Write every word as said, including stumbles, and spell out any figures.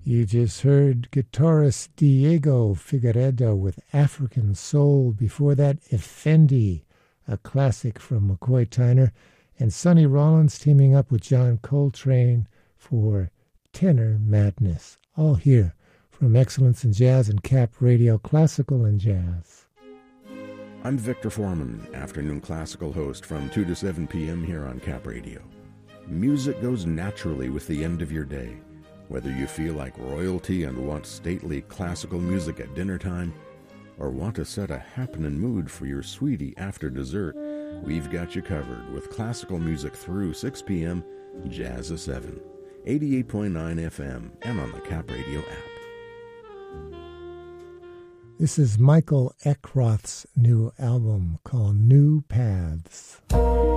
You just heard guitarist Diego Figueredo with African Soul. Before that, Effendi, a classic from McCoy Tyner, and Sonny Rollins teaming up with John Coltrane for Tenor Madness. All here from Excellence in Jazz and Cap Radio, Classical and Jazz. I'm Victor Foreman, afternoon classical host from two to seven p.m. here on Cap Radio. Music goes naturally with the end of your day. Whether you feel like royalty and want stately classical music at dinner time, or want to set a happening mood for your sweetie after dessert, we've got you covered with classical music through six p.m., Jazz at seven, eighty-eight point nine F M, and on the Cap Radio app. This is Michael Eckroth's new album called New Paths.